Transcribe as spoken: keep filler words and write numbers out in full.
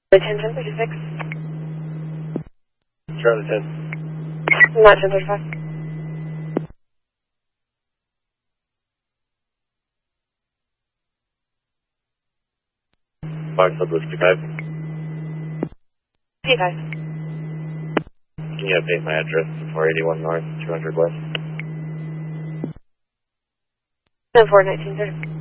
ten ten thirty-six. Charlie ten. Not ten thirty-five. Fox up five. P five. Can you update my address to four eighty-one North, two hundred West? ten four nineteen thirty.